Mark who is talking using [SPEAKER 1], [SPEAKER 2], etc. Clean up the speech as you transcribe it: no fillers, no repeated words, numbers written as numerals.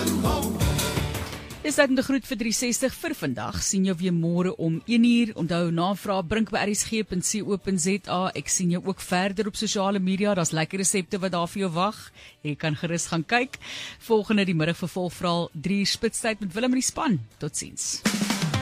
[SPEAKER 1] Dis tyd om te groet vir 360 vir vandag. Sien jou weer môre om 1uur. Onthou navraag brink by rsg.co.za. Ek sien jou ook verder op sosiale media. Daar's lekker resepte wat daar vir jou wag. Jy kan gerus gaan kyk. Volgende die middag vervolg verhaal 3 uur spitstyd met Willem in die span. Totsiens.